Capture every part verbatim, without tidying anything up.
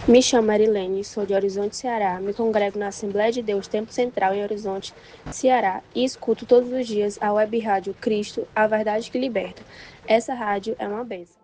Me chamo Marilene, sou de Horizonte, Ceará. Me congrego na Assembleia de Deus Tempo Central em Horizonte, Ceará e escuto todos os dias a web rádio Cristo, a verdade que liberta. Essa rádio é uma bênção.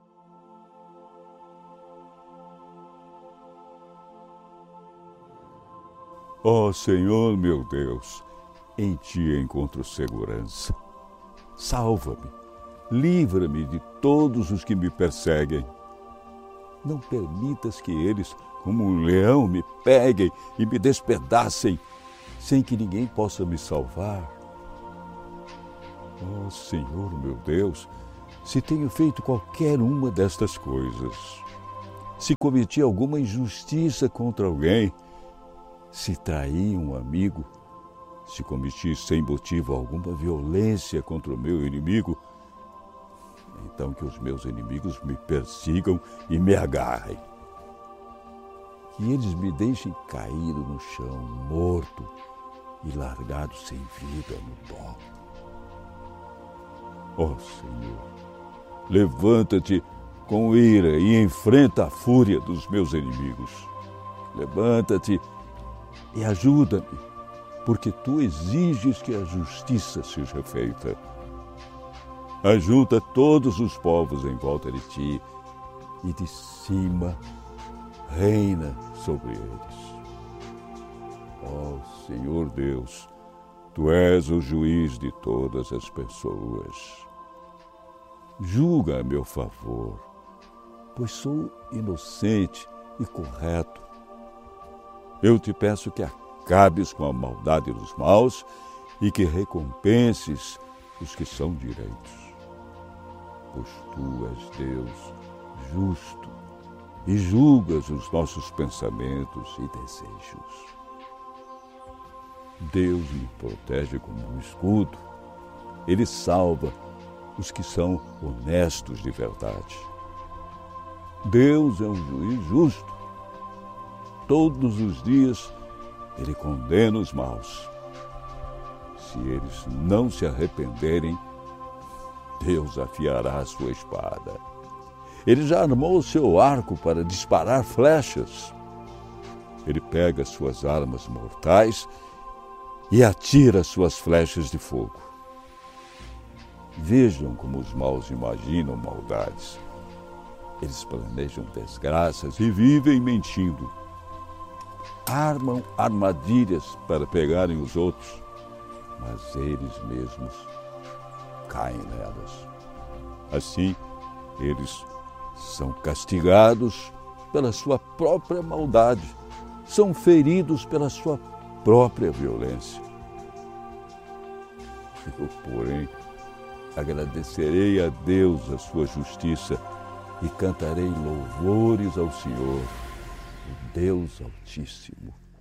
Ó Senhor meu Deus, em Ti encontro segurança. Salva-me, livra-me de todos os que me perseguem. Não permitas que eles, como um leão, me peguem e me despedacem, sem que ninguém possa me salvar. Ó Senhor meu Deus, se tenho feito qualquer uma destas coisas, se cometi alguma injustiça contra alguém, se traí um amigo, se cometi sem motivo alguma violência contra o meu inimigo, então que os meus inimigos me persigam e me agarrem. Que eles me deixem caído no chão, morto e largado sem vida no pó. Ó Senhor, levanta-te com ira e enfrenta a fúria dos meus inimigos. Levanta-te e ajuda-me, porque Tu exiges que a justiça seja feita. Ajunta todos os povos em volta de Ti e de cima reina sobre eles. Ó Senhor Deus, Tu és o juiz de todas as pessoas. Julga a meu favor, pois sou inocente e correto. Eu Te peço que acabes com a maldade dos maus e que recompenses os que são direitos. Pois Tu és Deus justo e julgas os nossos pensamentos e desejos. Deus me protege como um escudo. Ele salva os que são honestos de verdade. Deus é um juiz justo. Todos os dias Ele condena os maus. Se eles não se arrependerem, Deus afiará a sua espada. Ele já armou o seu arco para disparar flechas. Ele pega suas armas mortais e atira suas flechas de fogo. Vejam como os maus imaginam maldades. Eles planejam desgraças e vivem mentindo. Armam armadilhas para pegarem os outros, mas eles mesmos caem nelas. Assim, eles são castigados pela sua própria maldade, são feridos pela sua própria violência. Eu, porém, agradecerei a Deus a sua justiça e cantarei louvores ao Senhor, o Deus Altíssimo.